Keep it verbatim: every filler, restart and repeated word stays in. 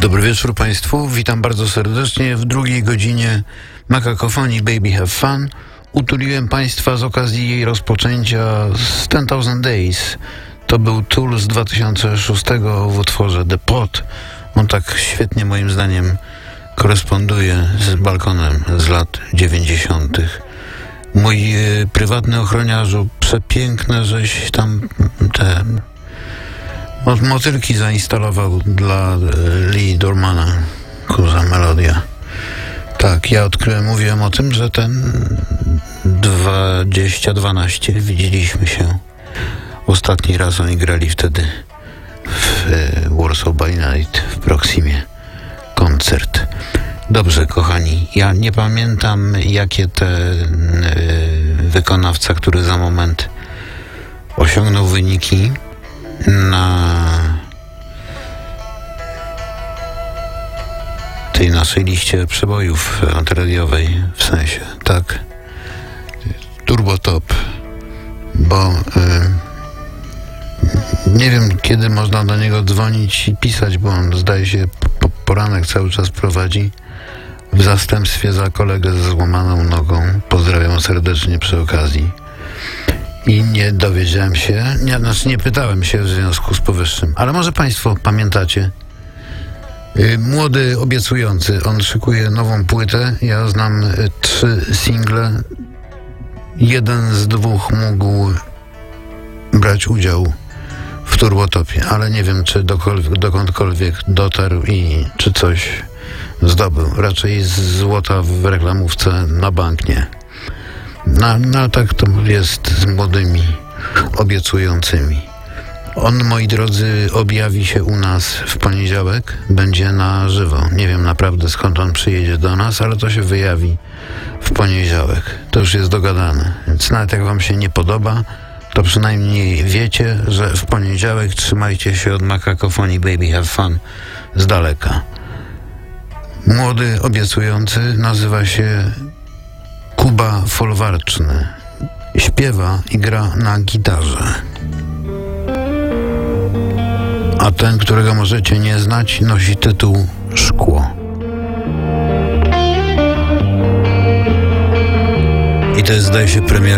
Dobry wieczór Państwu, witam bardzo serdecznie w drugiej godzinie Makakofonii Baby Have Fun. Utuliłem Państwa z okazji jej rozpoczęcia z ten thousand Days. To był Tool z dwa tysiące szóstego w utworze The Pot. On tak świetnie moim zdaniem koresponduje z balkonem z lat dziewięćdziesiątych. Mój y, prywatny ochroniarzu, przepiękne, żeś tam te motylki zainstalował dla Lee Dormana, kurza melodia. Tak, ja odkryłem, mówiłem o tym, że ten dwadzieścia dwanaście widzieliśmy się ostatni raz, oni grali wtedy w Warsaw by Night w Proximie koncert. Dobrze, kochani, ja nie pamiętam, jakie te wykonawca, który za moment osiągnął wyniki na tej naszej liście przebojów antyradiowej, w sensie, tak, Turbo Top, bo y, nie wiem, kiedy można do niego dzwonić i pisać, bo on, zdaje się, po, poranek cały czas prowadzi w zastępstwie za kolegę ze złamaną nogą. Pozdrawiam serdecznie przy okazji. I nie dowiedziałem się, nie, znaczy nie pytałem się w związku z powyższym, ale może Państwo pamiętacie, yy, młody, obiecujący, on szykuje nową płytę, ja znam y, trzy single, jeden z dwóch mógł brać udział w Turbotopie, ale nie wiem, czy dokądkolwiek dotarł i czy coś zdobył, raczej złota w reklamówce na bank nie. No, no tak to jest z młodymi, obiecującymi. On, moi drodzy, objawi się u nas w poniedziałek, będzie na żywo. Nie wiem naprawdę, skąd on przyjedzie do nas, ale to się wyjawi w poniedziałek. To już jest dogadane. Więc nawet jak wam się nie podoba, to przynajmniej wiecie, że w poniedziałek trzymajcie się od Makakofonii Baby Have Fun z daleka. Młody, obiecujący, nazywa się Kuba Folwarczny. Śpiewa i gra na gitarze. A ten, którego możecie nie znać, nosi tytuł Szkło. I to jest, zdaje się, premiera